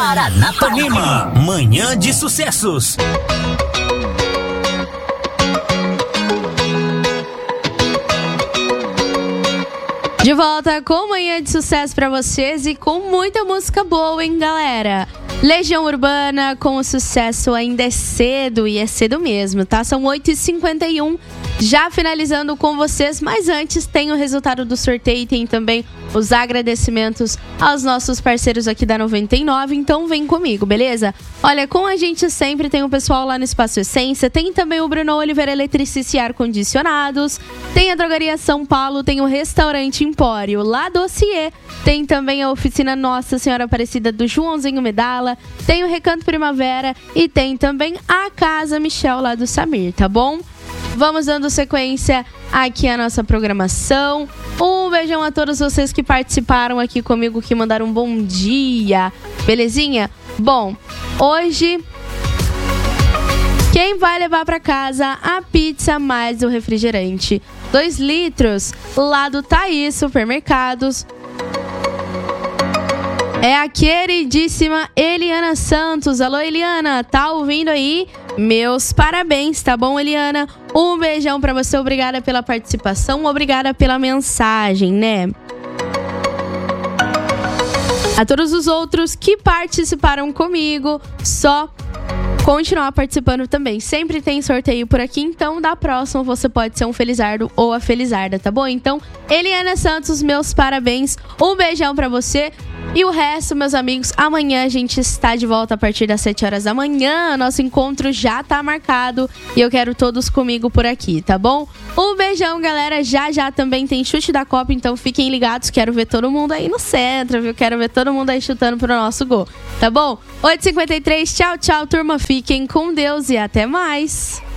Paranapanema, manhã de sucessos. De volta com manhã de sucesso pra vocês e com muita música boa, hein, galera? Legião Urbana com o sucesso Ainda é Cedo, e é cedo mesmo, tá? São 8h51, já finalizando com vocês, mas antes tem o resultado do sorteio e tem também os agradecimentos aos nossos parceiros aqui da 99, então vem comigo, beleza? Olha, com a gente sempre tem o pessoal lá no Espaço Essência, tem também o Bruno Oliveira Eletricista e Ar-Condicionados, tem a Drogaria São Paulo, tem o Restaurante Empório lá do Dossiê, tem também a Oficina Nossa Senhora Aparecida do Joãozinho Medala, tem o Recanto Primavera e tem também a Casa Michel lá do Samir, tá bom? Vamos dando sequência aqui à nossa programação. Um beijão a todos vocês que participaram aqui comigo, que mandaram um bom dia. Belezinha? Bom, hoje quem vai levar para casa a pizza mais o refrigerante 2 litros lá do Thaís Supermercados é a queridíssima Eliana Santos. Alô, Eliana, tá ouvindo aí? Meus parabéns, tá bom, Eliana? Um beijão pra você, obrigada pela participação, obrigada pela mensagem, né? A todos os outros que participaram comigo, só continuar participando também. Sempre tem sorteio por aqui, então da próxima você pode ser um felizardo ou a felizarda, tá bom? Então, Eliana Santos, meus parabéns, um beijão pra você. E o resto, meus amigos, amanhã a gente está de volta a partir das 7 horas da manhã. Nosso encontro já tá marcado e eu quero todos comigo por aqui, tá bom? Um beijão, galera. Já também tem chute da Copa, então fiquem ligados. Quero ver todo mundo aí no centro, viu? Quero ver todo mundo aí chutando pro nosso gol, tá bom? 8h53, tchau, turma. Fiquem com Deus e até mais.